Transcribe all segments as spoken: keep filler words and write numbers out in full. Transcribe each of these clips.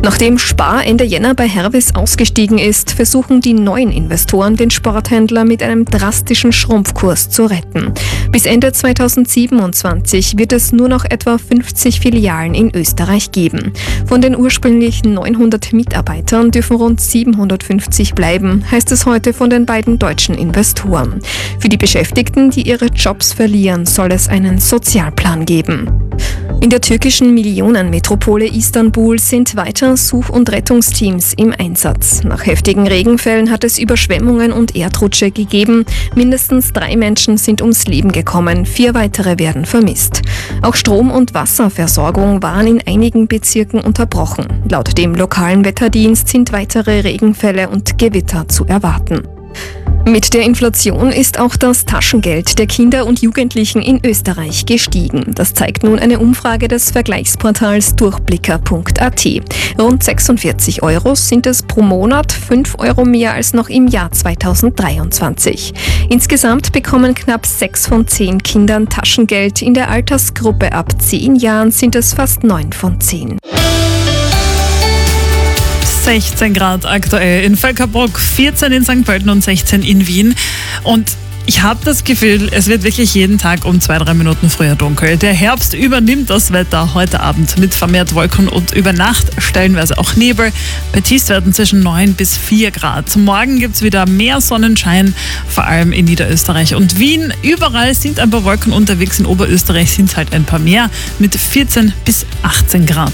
Nachdem Spar Ende Jänner bei Hervis ausgestiegen ist, versuchen die neuen Investoren, den Sporthändler mit einem drastischen Schrumpfkurs zu retten. Bis Ende zweitausendsiebenundzwanzig wird es nur noch etwa fünfzig Filialen in Österreich geben. Von den ursprünglich neunhundert Mitarbeitern dürfen rund siebenhundertfünfzig bleiben, heißt es heute von den beiden deutschen Investoren. Für die Beschäftigten, die ihre Jobs verlieren, soll es einen Sozialplan geben. In der türkischen Millionenmetropole Istanbul sind weiter Such- und Rettungsteams im Einsatz. Nach heftigen Regenfällen hat es Überschwemmungen und Erdrutsche gegeben. Mindestens drei Menschen sind ums Leben gekommen, vier weitere werden vermisst. Auch Strom- und Wasserversorgung waren in einigen Bezirken unterbrochen. Laut dem lokalen Wetterdienst sind weitere Regenfälle und Gewitter zu erwarten. Mit der Inflation ist auch das Taschengeld der Kinder und Jugendlichen in Österreich gestiegen. Das zeigt nun eine Umfrage des Vergleichsportals durchblicker punkt a t. Rund sechsundvierzig Euro sind es pro Monat, fünf Euro mehr als noch im Jahr zweitausenddreiundzwanzig. Insgesamt bekommen knapp sechs von zehn Kindern Taschengeld. In der Altersgruppe ab zehn Jahren sind es fast neun von zehn. sechzehn Grad aktuell in Völkerbruck, vierzehn in Sankt Pölten und sechzehn in Wien. Und ich habe das Gefühl, es wird wirklich jeden Tag um zwei, drei Minuten früher dunkel. Der Herbst übernimmt das Wetter heute Abend mit vermehrt Wolken und über Nacht stellenweise auch Nebel. Bei Tiefstwerten zwischen neun bis vier Grad. Morgen gibt es wieder mehr Sonnenschein, vor allem in Niederösterreich und Wien. Überall sind ein paar Wolken unterwegs. In Oberösterreich sind es halt ein paar mehr mit vierzehn bis achtzehn Grad.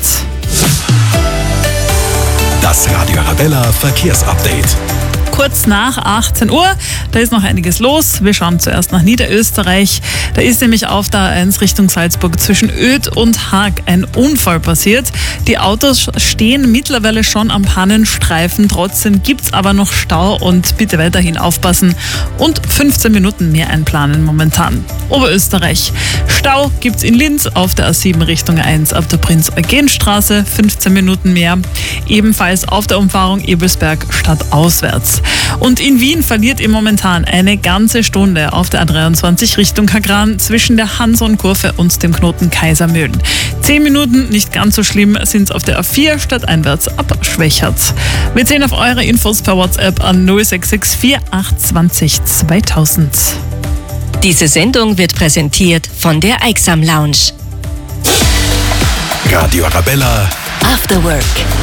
Das Radio Arabella Verkehrsupdate. Kurz nach achtzehn Uhr, da ist noch einiges los. Wir schauen zuerst nach Niederösterreich. Da ist nämlich auf der A eins Richtung Salzburg zwischen Oedt und Haag ein Unfall passiert. Die Autos stehen mittlerweile schon am Pannenstreifen. Trotzdem gibt es aber noch Stau und bitte weiterhin aufpassen und fünfzehn Minuten mehr einplanen momentan. Oberösterreich. Stau gibt es in Linz auf der A sieben Richtung A eins ab der Prinz-Eugen-Straße, fünfzehn Minuten mehr. Ebenfalls auf der Umfahrung Ebelsberg stadtauswärts. Und in Wien verliert ihr momentan eine ganze Stunde auf der A dreiundzwanzig Richtung Kagran zwischen der Hanson-Kurve und dem Knoten Kaisermühlen. Zehn Minuten, nicht ganz so schlimm, sind es auf der A vier stadteinwärts ab Schwächert. Wir sehen auf eure Infos per WhatsApp an null sechs sechs vier acht zwanzig zweitausend. Diese Sendung wird präsentiert von der Eiksam Lounge. Radio Arabella After Work.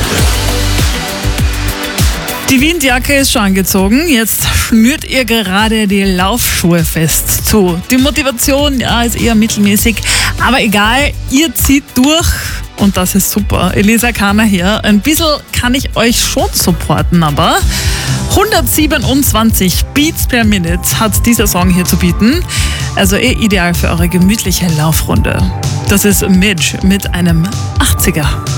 Die Windjacke ist schon angezogen, jetzt schnürt ihr gerade die Laufschuhe fest zu. Die Motivation, ja, ist eher mittelmäßig, aber egal, ihr zieht durch und das ist super. Elisa Kahner hier, ein bisschen kann ich euch schon supporten, aber hundertsiebenundzwanzig Beats per Minute hat dieser Song hier zu bieten, also eh ideal für eure gemütliche Laufrunde. Das ist Midge mit einem achtziger.